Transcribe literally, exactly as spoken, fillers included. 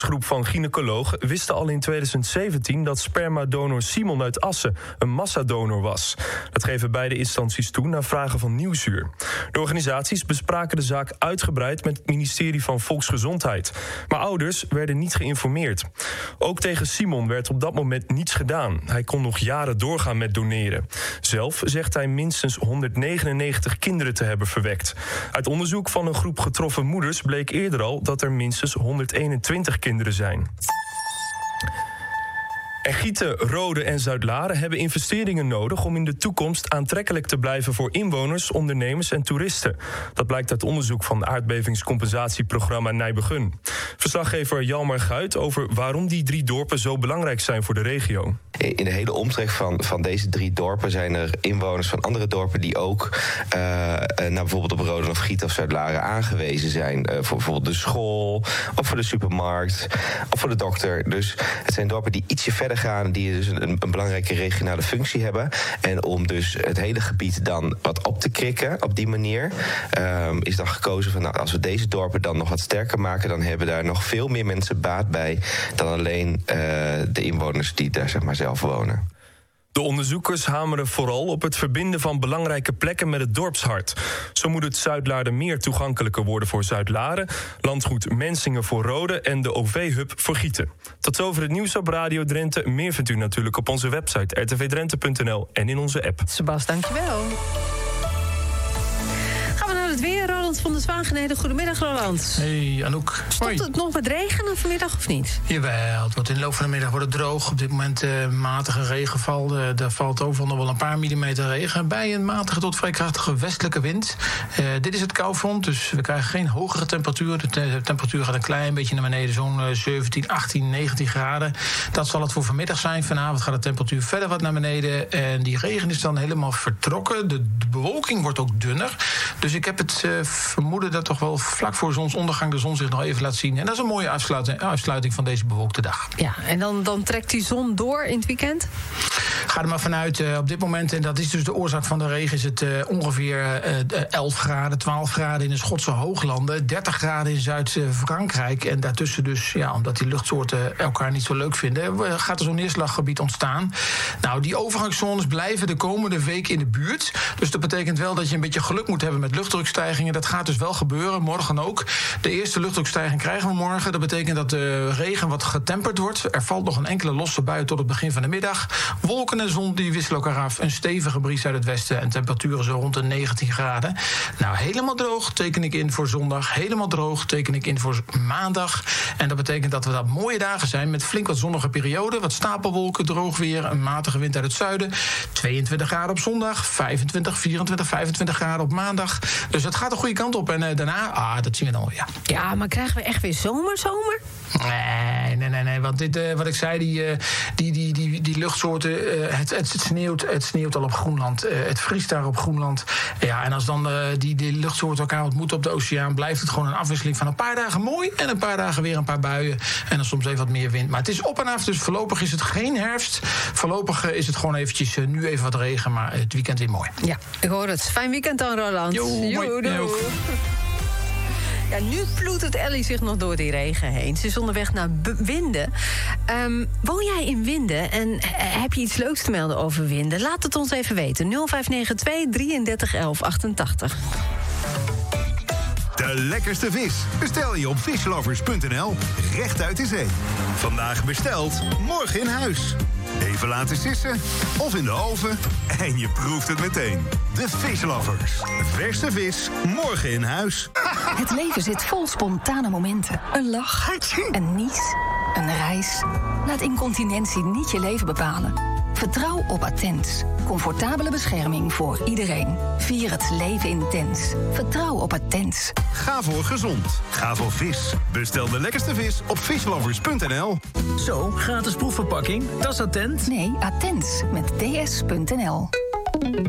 Een groep van gynaecologen wisten al in tweeduizend zeventien dat spermadonor Simon uit Assen een massadonor was. Dat geven beide instanties toe na vragen van Nieuwsuur. De organisaties bespraken de zaak uitgebreid met het ministerie van Volksgezondheid. Maar ouders werden niet geïnformeerd. Ook tegen Simon werd op dat moment niets gedaan. Hij kon nog jaren doorgaan met doneren. Zelf zegt hij minstens honderdnegenennegentig kinderen te hebben verwekt. Uit onderzoek van een groep getroffen moeders bleek eerder al dat er minstens honderdeenentwintig kinderen zijn. En Gieten, Rode en Zuidlaren hebben investeringen nodig om in de toekomst aantrekkelijk te blijven voor inwoners, ondernemers en toeristen. Dat blijkt uit onderzoek van het aardbevingscompensatieprogramma Nijbegun. Verslaggever Jalmar Guit over waarom die drie dorpen zo belangrijk zijn voor de regio. In de hele omtrek van, van deze drie dorpen zijn er inwoners van andere dorpen die ook uh, nou, bijvoorbeeld op Rode of Gieten of Zuidlaren aangewezen zijn. Uh, voor bijvoorbeeld de school, of voor de supermarkt, of voor de dokter. Dus het zijn dorpen die ietsje verder gaan, die dus een, een belangrijke regionale functie hebben. En om dus het hele gebied dan wat op te krikken op die manier, um, is dan gekozen van, nou, als we deze dorpen dan nog wat sterker maken, dan hebben daar nog veel meer mensen baat bij dan alleen uh, de inwoners die daar zeg maar zelf wonen. De onderzoekers hameren vooral op het verbinden van belangrijke plekken met het dorpshart. Zo moet het Zuidlaren meer toegankelijker worden voor Zuidlaren, landgoed Mensingen voor Rode en de O V-hub voor Gieten. Tot zover het nieuws op Radio Drenthe. Meer vindt u natuurlijk op onze website r t v drenthe punt n l en in onze app. Sebas, dankjewel. Gaan we naar het weer. Roland van der Zwaangeneden. Goedemiddag, Roland. Hey, Anouk. Stopt Hoi. het nog met regenen vanmiddag of niet? Jawel, het wordt in de loop van de middag wordt het droog. Op dit moment uh, matige regenval. Uh, daar valt overal nog wel een paar millimeter regen. Bij een matige tot vrij krachtige westelijke wind. Uh, dit is het koufront, dus we krijgen geen hogere temperatuur. De te- temperatuur gaat een klein beetje naar beneden. Zo'n uh, zeventien, achttien, negentien graden. Dat zal het voor vanmiddag zijn. Vanavond gaat de temperatuur verder wat naar beneden. En die regen is dan helemaal vertrokken. De, de bewolking wordt ook dunner. Dus ik heb het uh, vermoeden dat toch wel vlak voor zonsondergang de zon zich nog even laat zien. En dat is een mooie afsluiting, afsluiting van deze bewolkte dag. Ja, en dan, dan trekt die zon door in het weekend? Ga er maar vanuit, uh, op dit moment, en dat is dus de oorzaak van de regen, is het uh, ongeveer uh, elf graden, twaalf graden in de Schotse hooglanden, dertig graden in Zuid-Frankrijk. En daartussen dus, ja, omdat die luchtsoorten elkaar niet zo leuk vinden, gaat er zo'n neerslaggebied ontstaan. Nou, die overgangszones blijven de komende week in de buurt. Dus dat betekent wel dat je een beetje geluk moet hebben met luchtdrukstijgingen. Dat gaat dus wel gebeuren, morgen ook. De eerste luchtdrukstijging krijgen we morgen. Dat betekent dat de regen wat getemperd wordt. Er valt nog een enkele losse bui tot het begin van de middag. Wolken en zon die wisselen elkaar af. Een stevige bries uit het westen en temperaturen zo rond de negentien graden. Nou, helemaal droog teken ik in voor zondag. Helemaal droog teken ik in voor maandag. En dat betekent dat we dat mooie dagen zijn met flink wat zonnige perioden. Wat stapelwolken, droog weer, een matige wind uit het zuiden. tweeëntwintig graden op zondag, vijfentwintig, vierentwintig, vijfentwintig graden op maandag. Dus dat gaat de goede kant op. En uh, daarna, ah, dat zien we dan wel, ja. Ja, maar krijgen we echt weer zomer, zomer? Nee, nee, nee, nee. Want dit, uh, wat ik zei, die, uh, die, die, die, die luchtsoorten, uh, het, het, het, sneeuwt, het sneeuwt al op Groenland. Uh, het vriest daar op Groenland. Ja, en als dan uh, die, die luchtsoorten elkaar ontmoeten op de oceaan, blijft het gewoon een afwisseling van een paar dagen mooi en een paar dagen weer een paar buien. En dan soms even wat meer wind. Maar het is op en af, dus voorlopig is het geen herfst. Voorlopig uh, is het gewoon eventjes uh, nu even wat regen, maar het weekend weer mooi. Ja, ik hoor het. Fijn weekend dan, Roland. Jo, mooi. doei. Ja, nu ploetert Ellie zich nog door die regen heen. Ze is onderweg naar B- Winden. Um, woon jij in Winden en uh, heb je iets leuks te melden over Winden? Laat het ons even weten. nul vijf negen twee, drieëndertig, elf, achtentachtig. De lekkerste vis bestel je op fishlovers punt n l. Recht uit de zee. Vandaag besteld, morgen in huis. Even laten sissen of in de oven en je proeft het meteen. De Fishlovers. Verse vis, morgen in huis. Het leven zit vol spontane momenten. Een lach, een nies, een reis. Laat incontinentie niet je leven bepalen. Vertrouw op Attens. Comfortabele bescherming voor iedereen. Vier het leven intens. Vertrouw op Attens. Ga voor gezond. Ga voor vis. Bestel de lekkerste vis op fishlovers punt n l. Zo, gratis proefverpakking. Dat is attent. Nee, Attens met d s punt n l.